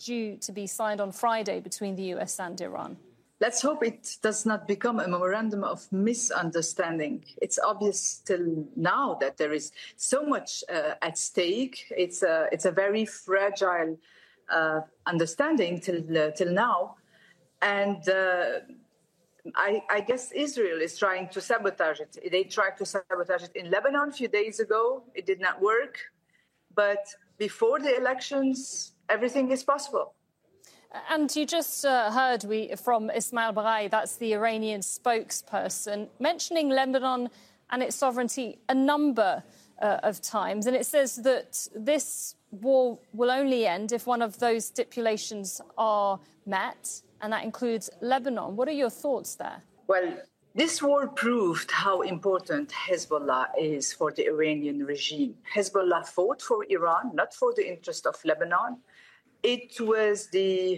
due to be signed on Friday between the US and Iran? Let's hope it does not become a memorandum of misunderstanding. It's obvious till now that there is so much at stake. It's a very fragile understanding till now. And I guess Israel is trying to sabotage it. They tried to sabotage it in Lebanon a few days ago. It did not work. But before the elections, everything is possible. And you just heard from Ismail Baghai, that's the Iranian spokesperson, mentioning Lebanon and its sovereignty a number of times. And it says that this war will only end if one of those stipulations are met, and that includes Lebanon. What are your thoughts there? Well, this war proved how important Hezbollah is for the Iranian regime. Hezbollah fought for Iran, not for the interest of Lebanon. It was the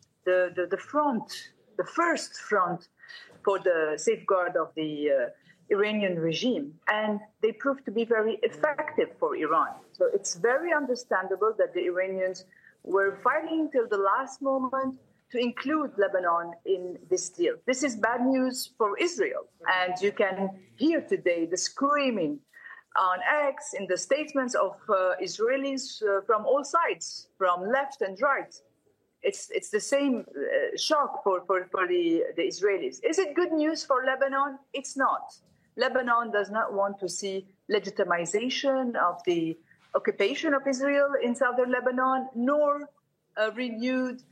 first front for the safeguard of the Iranian regime, and they proved to be very effective for Iran. So it's very understandable that the Iranians were fighting till the last moment to include Lebanon in this deal. This is bad news for Israel, and you can hear today the screaming on X in the statements of Israelis from all sides, from left and right. It's the same shock for the Israelis. Is it good news for Lebanon? It's not. Lebanon does not want to see legitimization of the occupation of Israel in southern Lebanon, nor a renewed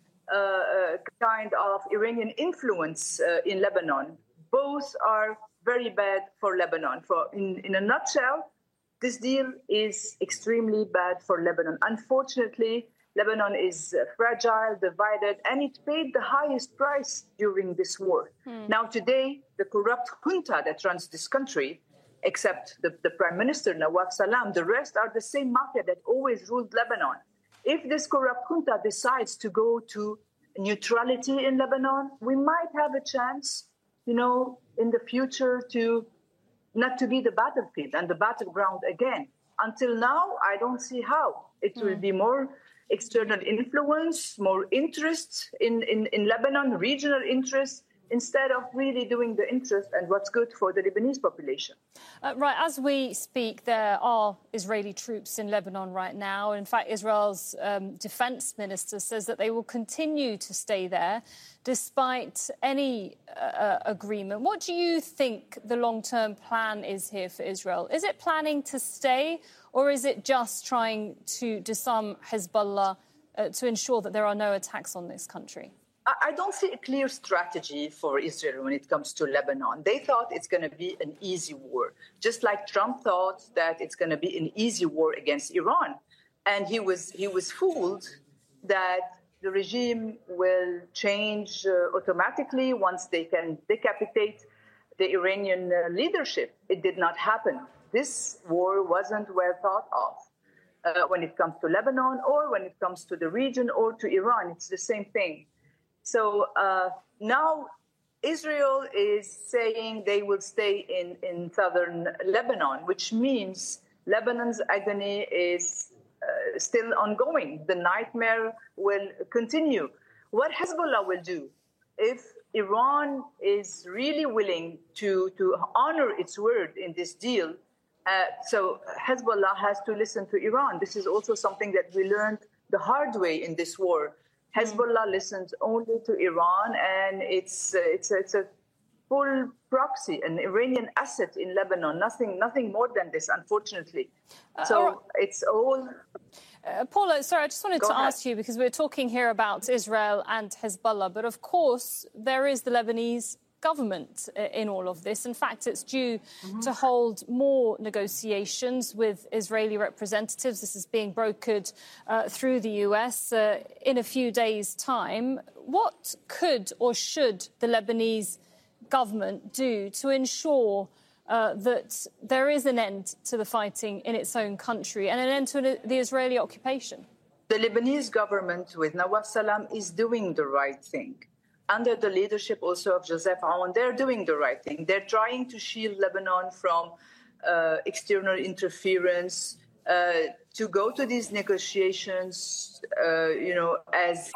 kind of Iranian influence in Lebanon. Both are very bad for Lebanon. In a nutshell, this deal is extremely bad for Lebanon. Unfortunately, Lebanon is fragile, divided, and it paid the highest price during this war. Now, today, the corrupt junta that runs this country, except the Prime Minister, Nawaf Salam, the rest are the same mafia that always ruled Lebanon. If this corrupt junta decides to go to neutrality in Lebanon, we might have a chance, in the future not to be the battlefield and the battleground again. Until now, I don't see how. It will be more external influence, more interest in Lebanon, regional interest, instead of really doing the interest and what's good for the Lebanese population. Right, as we speak, there are Israeli troops in Lebanon right now. In fact, Israel's defense minister says that they will continue to stay there despite any agreement. What do you think the long-term plan is here for Israel? Is it planning to stay, or is it just trying to disarm Hezbollah to ensure that there are no attacks on this country? I don't see a clear strategy for Israel when it comes to Lebanon. They thought it's going to be an easy war, just like Trump thought that it's going to be an easy war against Iran. And he was fooled that the regime will change automatically once they can decapitate the Iranian leadership. It did not happen. This war wasn't well thought of. When it comes to Lebanon or when it comes to the region or to Iran, it's the same thing. So now Israel is saying they will stay in southern Lebanon, which means Lebanon's agony is still ongoing. The nightmare will continue. What Hezbollah will do, if Iran is really willing to honor its word in this deal, so Hezbollah has to listen to Iran. This is also something that we learned the hard way in this war. Hezbollah listens only to Iran, and it's a full proxy, an Iranian asset in Lebanon. Nothing more than this, unfortunately. So it's all. Paula, sorry, I just wanted to ask you, because we're talking here about Israel and Hezbollah, but of course there is the Lebanese government in all of this. In fact, it's due to hold more negotiations with Israeli representatives. This is being brokered through the US in a few days' time. What could or should the Lebanese government do to ensure that there is an end to the fighting in its own country and an end to the Israeli occupation? The Lebanese government with Nawaf Salam is doing the right thing. Under the leadership also of Joseph Aoun, they're doing the right thing. They're trying to shield Lebanon from external interference, to go to these negotiations, as